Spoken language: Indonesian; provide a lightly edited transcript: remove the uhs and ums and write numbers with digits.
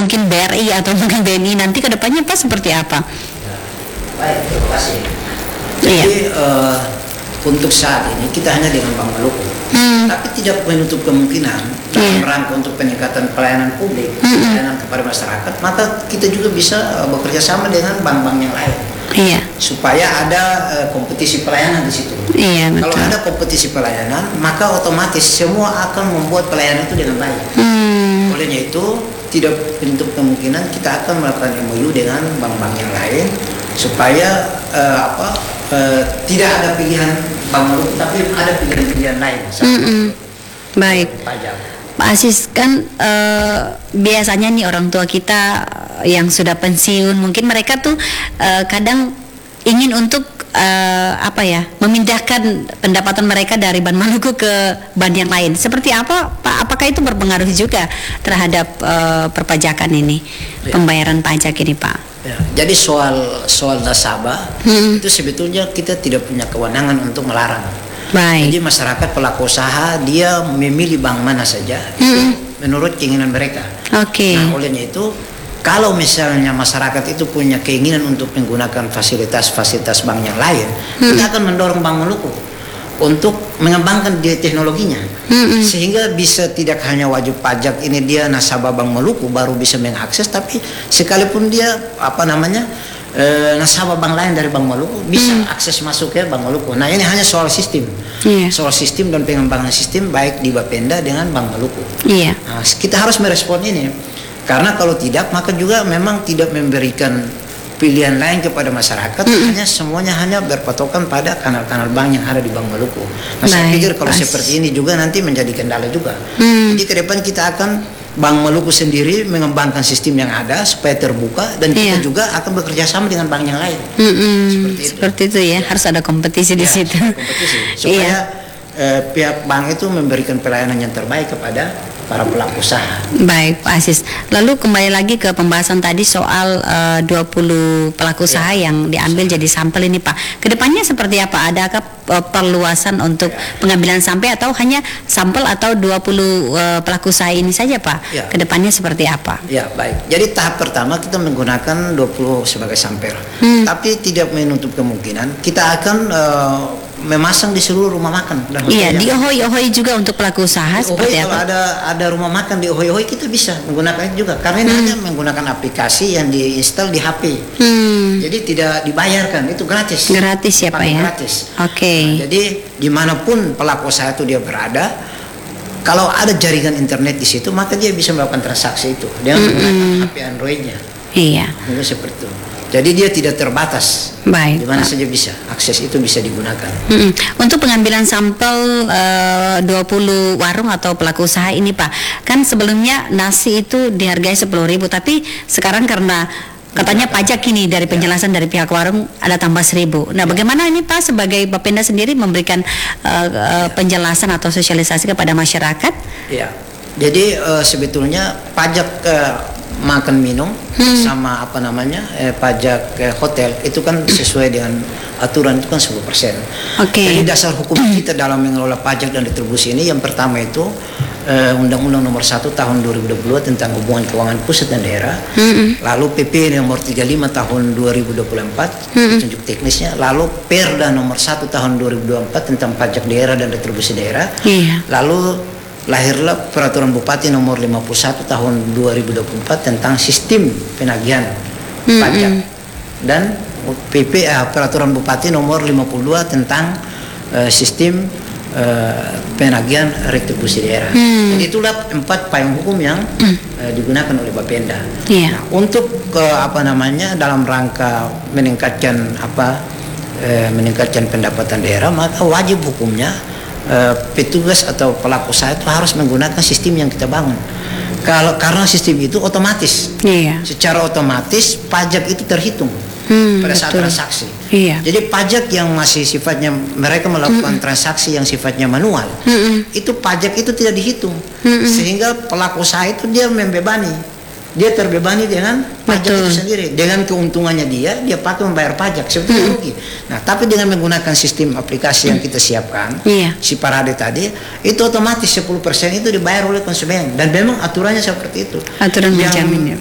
mungkin BRI atau mungkin BNI nanti ke depannya Pak seperti apa? Baik, terima kasih. Iya. Jadi untuk saat ini kita hanya dengan Bank Maluku, tapi tidak menutup kemungkinan dalam rangka untuk peningkatan pelayanan publik, pelayanan kepada masyarakat, maka kita juga bisa bekerja sama dengan bank-bank yang lain. Iya. Supaya ada kompetisi pelayanan di situ. Iya, betul. Kalau ada kompetisi pelayanan, maka otomatis semua akan membuat pelayanan itu dengan baik. Olehnya itu tidak menutup kemungkinan kita akan melakukan MOU dengan bank-bank yang lain supaya tidak ada pilihan Bank Maluku, tapi ada pilihan-pilihan lain. Baik. Pajak. Pak Aziz, kan biasanya nih orang tua kita yang sudah pensiun, mungkin mereka tuh kadang ingin untuk memindahkan pendapatan mereka dari Bank Maluku ke bank yang lain. Seperti apa Pak? Apakah itu berpengaruh juga terhadap perpajakan ini, pembayaran pajak ini Pak? Ya, jadi soal nasabah itu sebetulnya kita tidak punya kewenangan untuk melarang. Baik. Jadi masyarakat pelaku usaha dia memilih bank mana saja menurut keinginan mereka. Oke. Nah, olehnya itu kalau misalnya masyarakat itu punya keinginan untuk menggunakan fasilitas bank yang lain, kita akan mendorong Bank Maluku untuk mengembangkan dia teknologinya, sehingga bisa tidak hanya wajib pajak ini dia nasabah Bank Maluku baru bisa mengakses, tapi sekalipun dia nasabah bank lain dari Bank Maluku bisa akses masuk ke Bank Maluku. Nah ini hanya soal sistem, soal sistem dan pengembangan sistem baik di Bapenda dengan Bank Maluku. Nah, kita harus merespon ini, karena kalau tidak maka juga memang tidak memberikan pilihan lain kepada masyarakat, semuanya hanya berpatokan pada kanal-kanal bank yang ada di Bank Maluku. Nah, saya pikir kalau seperti ini juga nanti menjadi kendala juga. Jadi ke depan kita akan Bank Maluku sendiri mengembangkan sistem yang ada supaya terbuka, dan kita juga akan bekerja sama dengan bank yang lain. Seperti itu ya, harus ada kompetisi di situ. Kompetisi supaya pihak bank itu memberikan pelayanan yang terbaik kepada para pelaku usaha. Baik Pak Aziz, lalu kembali lagi ke pembahasan tadi soal 20 pelaku usaha yang diambil jadi sampel ini Pak. Kedepannya seperti apa? Adakah perluasan untuk pengambilan sampel atau hanya sampel atau 20 pelaku usaha ini saja Pak? Kedepannya seperti apa? Ya baik, jadi tahap pertama kita menggunakan 20 sebagai sampel, tapi tidak menutup kemungkinan kita akan memasang di seluruh rumah makan. Iya, di Ohoi juga untuk pelaku usaha seperti apa? Kalau ada rumah makan di Ohoi kita bisa menggunakan itu juga, karena ini hanya menggunakan aplikasi yang diinstal di HP. Jadi tidak dibayarkan, itu gratis. Gratis ya Pak ya? Gratis. Oke. Nah, jadi dimanapun pelaku usaha itu dia berada, kalau ada jaringan internet di situ maka dia bisa melakukan transaksi itu dengan menggunakan HP Androidnya. Iya. Itu seperti itu. Jadi dia tidak terbatas. Baik. Di mana saja bisa, akses itu bisa digunakan. Untuk pengambilan sampel 20 warung atau pelaku usaha ini Pak, kan sebelumnya nasi itu dihargai 10.000, tapi sekarang karena katanya pajak ini dari penjelasan dari pihak warung ada tambah 1.000. Nah, bagaimana ini Pak sebagai Bapenda sendiri memberikan penjelasan atau sosialisasi kepada masyarakat? Ya. Jadi sebetulnya pajak makan minum sama pajak hotel itu kan sesuai dengan aturan itu kan 10%. Jadi dasar hukum kita dalam mengelola pajak dan retribusi ini yang pertama itu Undang-Undang Nomor 1 Tahun 2022 tentang hubungan keuangan pusat dan daerah, lalu PP Nomor 35 Tahun 2024 petunjuk teknisnya, lalu Perda Nomor 1 Tahun 2024 tentang pajak daerah dan retribusi daerah, lalu lahirlah Peraturan Bupati Nomor 51 Tahun 2024 tentang sistem penagihan pajak, dan Peraturan Bupati Nomor 52 tentang sistem penagihan retribusi daerah. Jadi itulah 4 payung hukum yang digunakan oleh Bapenda. Nah, untuk dalam rangka meningkatkan meningkatkan pendapatan daerah, maka wajib hukumnya petugas atau pelaku usaha itu harus menggunakan sistem yang kita bangun. Karena sistem itu otomatis, secara otomatis pajak itu terhitung pada saat transaksi. Jadi pajak yang masih sifatnya mereka melakukan transaksi yang sifatnya manual, itu pajak itu tidak dihitung, sehingga pelaku usaha itu dia terbebani dengan pajak itu sendiri, dengan keuntungannya dia pakai membayar pajak sebetulnya rugi. Nah, tapi dengan menggunakan sistem aplikasi yang kita siapkan, si Parade tadi, itu otomatis 10% itu dibayar oleh konsumen, dan memang aturannya seperti itu. Aturan menjamin.